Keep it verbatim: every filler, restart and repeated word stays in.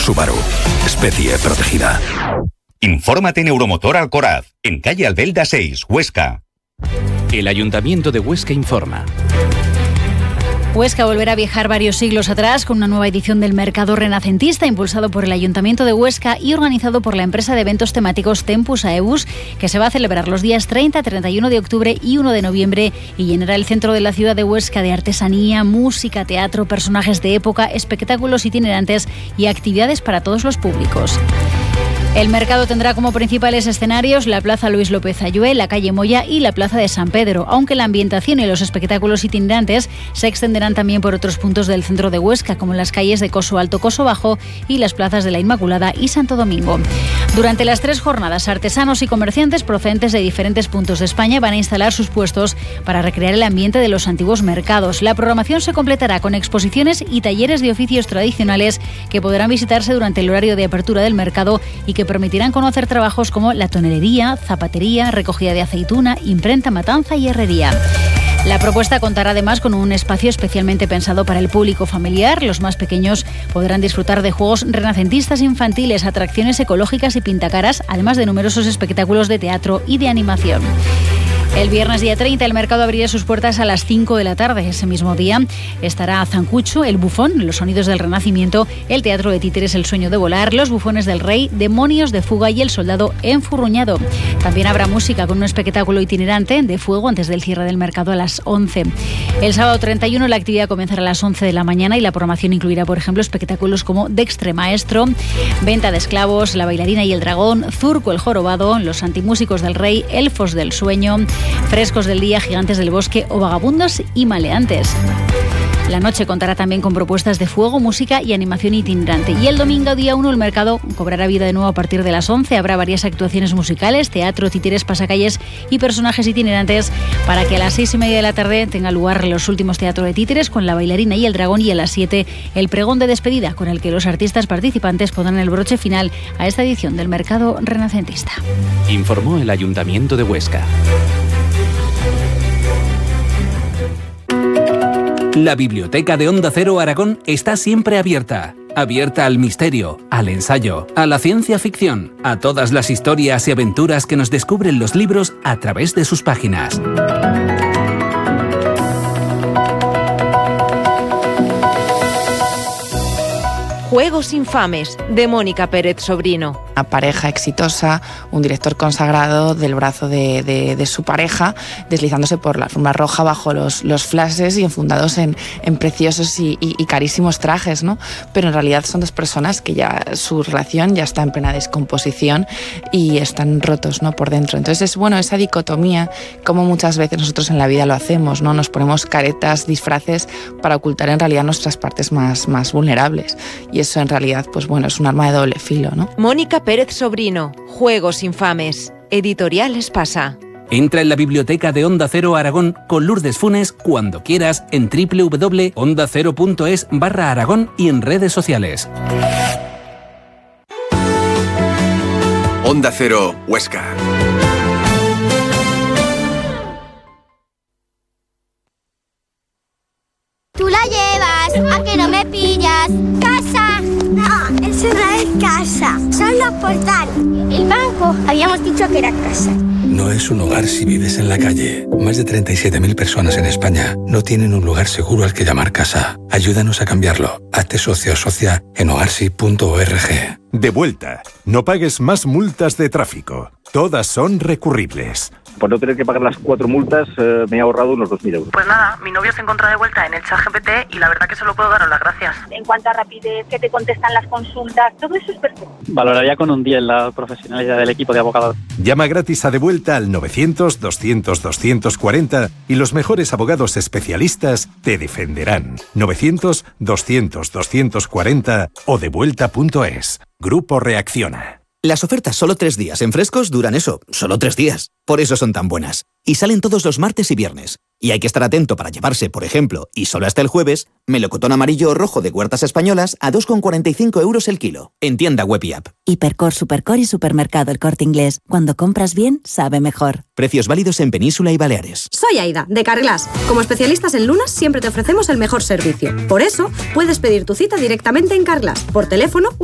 Subaru. Especie protegida. Infórmate en Euromotor Alcoraz, en calle Albelda seis, Huesca. El Ayuntamiento de Huesca informa. Huesca volverá a viajar varios siglos atrás con una nueva edición del Mercado Renacentista impulsado por el Ayuntamiento de Huesca y organizado por la empresa de eventos temáticos Tempus Aebus, que se va a celebrar los días treinta, treinta y uno de octubre y uno de noviembre y llenará el centro de la ciudad de Huesca de artesanía, música, teatro, personajes de época, espectáculos itinerantes y actividades para todos los públicos. El mercado tendrá como principales escenarios la Plaza Luis López Ayué, la calle Moya y la Plaza de San Pedro, aunque la ambientación y los espectáculos itinerantes se extenderán también por otros puntos del centro de Huesca, como las calles de Coso Alto, Coso Bajo y las plazas de la Inmaculada y Santo Domingo. Durante las tres jornadas, artesanos y comerciantes procedentes de diferentes puntos de España van a instalar sus puestos para recrear el ambiente de los antiguos mercados. La programación se completará con exposiciones y talleres de oficios tradicionales que podrán visitarse durante el horario de apertura del mercado y que permitirán conocer trabajos como la tonelería, zapatería, recogida de aceituna, imprenta, matanza y herrería. La propuesta contará además con un espacio especialmente pensado para el público familiar. Los más pequeños podrán disfrutar de juegos renacentistas infantiles, atracciones ecológicas y pintacaras, además de numerosos espectáculos de teatro y de animación. El viernes día treinta el mercado abrirá sus puertas a las cinco de la tarde. Ese mismo día estará Zancucho, El Bufón, Los Sonidos del Renacimiento, el Teatro de Títeres El Sueño de Volar, Los Bufones del Rey, Demonios de Fuga y El Soldado Enfurruñado. También habrá música con un espectáculo itinerante de fuego antes del cierre del mercado a las once. El sábado treinta y uno la actividad comenzará a las once de la mañana y la programación incluirá, por ejemplo, espectáculos como Dextre Maestro, Venta de Esclavos, La Bailarina y el Dragón, Zurco el Jorobado, Los Antimúsicos del Rey, Elfos del Sueño, Frescos del Día, Gigantes del Bosque o Vagabundos y Maleantes. La noche contará también con propuestas de fuego, música y animación itinerante. Y el domingo, día uno, el mercado cobrará vida de nuevo a partir de las once. Habrá varias actuaciones musicales, teatro, títeres, pasacalles y personajes itinerantes para que a las seis y media de la tarde tenga lugar los últimos teatros de títeres con La Bailarina y el Dragón y a las siete el pregón de despedida con el que los artistas participantes pondrán el broche final a esta edición del Mercado Renacentista. Informó el Ayuntamiento de Huesca. La biblioteca de Onda Cero Aragón está siempre abierta. Abierta al misterio, al ensayo, a la ciencia ficción, a todas las historias y aventuras que nos descubren los libros a través de sus páginas. Juegos Infames, de Mónica Pérez Sobrino. Una pareja exitosa, un director consagrado del brazo de, de, de su pareja, deslizándose por la alfombra roja bajo los, los flashes y enfundados en, en preciosos y, y, y carísimos trajes, ¿no? Pero en realidad son dos personas que ya su relación ya está en plena descomposición y están rotos, ¿no? Por dentro. Entonces es bueno esa dicotomía, como muchas veces nosotros en la vida lo hacemos, ¿no? Nos ponemos caretas, disfraces para ocultar en realidad nuestras partes más, más vulnerables. Y eso en realidad, pues bueno, es un arma de doble filo, ¿no? Mónica Pérez Sobrino, Juegos Infames, Editorial Espasa. Entra en la biblioteca de Onda Cero Aragón con Lourdes Funes cuando quieras en doble u doble u doble u punto onda cero punto es barra Aragón y en redes sociales. Onda Cero, Huesca. Tú la llevas, a que no me pillas. ¡Casa! No, eso no es casa, son los portales. El banco, habíamos dicho que era casa. No es un hogar si vives en la calle. Más de treinta y siete mil personas en España no tienen un lugar seguro al que llamar casa. Ayúdanos a cambiarlo. Hazte socio o socia en hogarsi punto org. De vuelta. No pagues más multas de tráfico. Todas son recurribles. Por no tener que pagar las cuatro multas, eh, me he ahorrado unos dos mil euros. Pues nada, mi novio se encuentra de vuelta en el ChatGPT y la verdad que solo puedo daros las gracias. En cuanto a rapidez, que te contestan las consultas, todo eso es perfecto. Valoraría con un diez la profesionalidad del equipo de abogados. Llama gratis a De Vuelta al novecientos, doscientos, doscientos cuarenta y los mejores abogados especialistas te defenderán. novecientos, doscientos, doscientos cuarenta o devuelta punto es. Grupo Reacciona. Las ofertas solo tres días en Frescos duran eso, solo tres días. Por eso son tan buenas. Y salen todos los martes y viernes. Y hay que estar atento para llevarse, por ejemplo, y solo hasta el jueves, melocotón amarillo o rojo de Huertas Españolas a dos con cuarenta y cinco euros el kilo. En tienda web y app. Hipercor, Supercor y Supermercado El Corte Inglés. Cuando compras bien, sabe mejor. Precios válidos en Península y Baleares. Soy Aida, de Carglass. Como especialistas en lunas, siempre te ofrecemos el mejor servicio. Por eso, puedes pedir tu cita directamente en Carglass, por teléfono